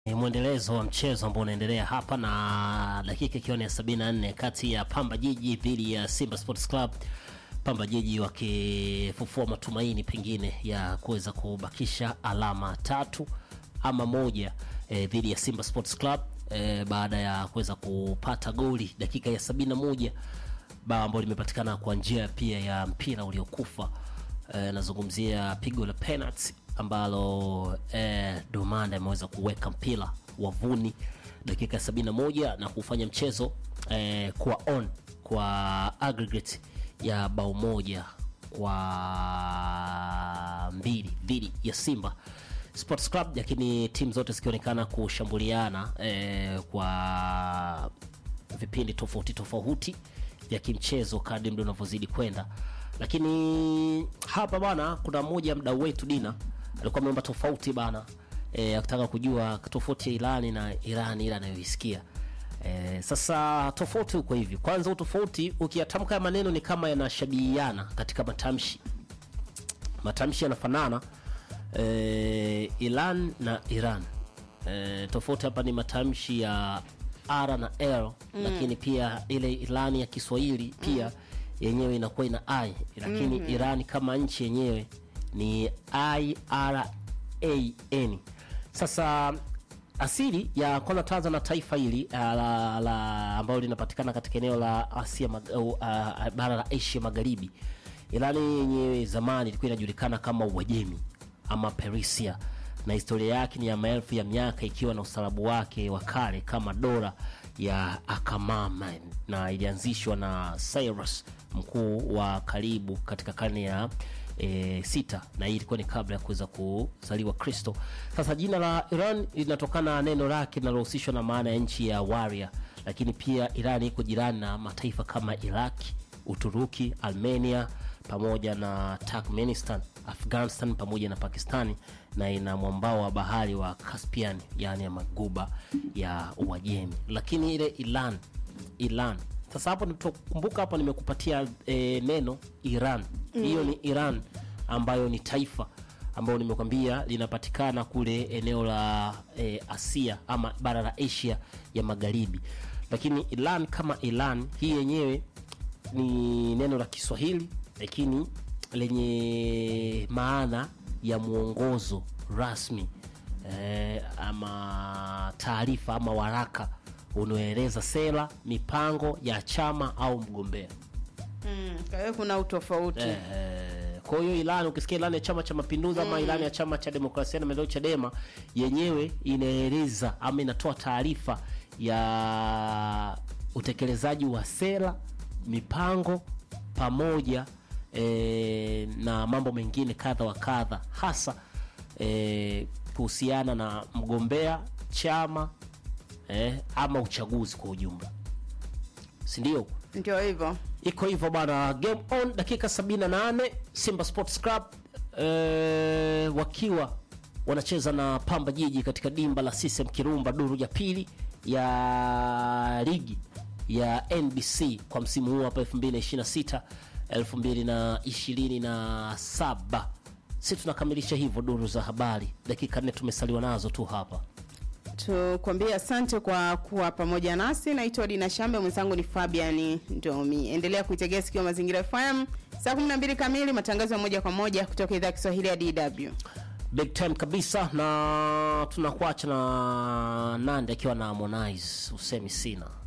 Ni mwendelezo wa mchezo ambao unaendelea hapa na dakika ikiwa ni 74 kati ya Pamba Jiji dhidi ya Simba Sports Club. Pamba Jiji wakifufua matumaini pengine ya kuweza kubakisha alama 3 ama 1 dhidi ya Simba Sports Club baada ya kuweza kupata goli dakika ya 71 bao ambalo limepatikana kwa njia pia ya mpira uliokufa. Nazungumzia pigo la penalty ambalo Domanda ameweza kuweka mpira wavuni dakika 71 na kufanya mchezo kwa on kwa aggregate ya bao 1 kwa 2 dhidi ya Simba Sports Club, lakini timu zote zikionekana kushambuliana kwa vipindi tofauti vya kimchezo kadri muda unavyozidi kwenda. Lakini hapa bana, kuna mmoja mdau wetu Dina alikuwa ameomba tofauti bana, akitaka kujua tofauti ya Irani na Iran ile anayoisikia. Sasa tofauti uko hivi. Kwanza tofauti ukiyatamka maneno ni kama yanashabihiana katika matamshi. Matamshi yanafanana Iran na Iran. Tofauti hapa ni matamshi ya R na L, lakini pia ile Irani ya Kiswahili pia yenyewe inakuwa ina I, lakini Iran kama nchi yenyewe ni IRAN. Sasa asili ya kwanza taza na taifa hili ambalo linapatikana katika eneo la Asia bara la Asia Magharibi. Irani yenyewe zamani ilikuwa inajulikana kama Uajemi ama Persia, na historia yake ni ya maelfu ya miaka, ikiwa na usalabu wake wa kale kama dola ya Achaemenid, na ilianzishwa na Cyrus mkuu wa karibu katika karne ya 6, na hii ilikuwa ni kabla ya kuweza kuzaliwa Kristo. Sasa jina la Iran linatokana na neno lake linalohusishwa na maana ya nchi ya warrior, lakini pia Iran iko jirani na mataifa kama Iraq, Uturuki, Armenia pamoja na Turkmenistan, Afghanistan pamoja na Pakistani, na ina mwambao wa bahari wa Caspian, yani ya maguba ya Uajemi. Lakini ile Iran sasa hapo nitokumbuka, hapo nimekupatia neno Iran. Hiyo ni Iran ambayo ni taifa ambayo nimekwambia linapatikana kule eneo la Asia ama bara la Asia ya Magharibi. Lakini Iran kama Iran hii yenyewe ni neno la Kiswahili, lakini lenye maana ya mwongozo rasmi ama taarifa ama waraka unaoeleza sera, mipango ya chama au mgombea. Kwa hiyo kuna utofauti. Kwa hiyo Iran, ukisikia Iran ya Chama cha Mapinduzi ama Iran ya Chama cha Demokrasia na Maendeleo Chadema, yenyewe inaeleza ama inatoa taarifa ya utekelezaji wa sera, mipango pamoja na mambo mengine kadha wa kadha, hasa kuhusiana na mgombea, chama ama uchaguzi kwa ujumla. Si ndio? Ndio hivyo. Iko hivyo bana. Game on dakika 78, Simba Sports Club wakiwa wanacheza na Pamba Jiji katika dimba la CCM Kirumba, duru ya pili ya ligi ya NBC kwa msimu huu hapa 2026 2027. Sisi tunakamilisha hivyo duru za habari. Dakika 4 tumesaliwa nazo tu hapa. Tukwambia asante kwa kuwa pamoja nasi. Naitwa Dina Shambe, mwenzangu ni Fabian Ndomi. Endelea kuitegea sikio Mazingira FM saa 12 kamili, matangazo ya moja kwa moja kutoka idhaa ya Kiswahili ya DW. Big time kabisa, na tunakuacha na Nandi akiwa na Harmonize, usemi sina.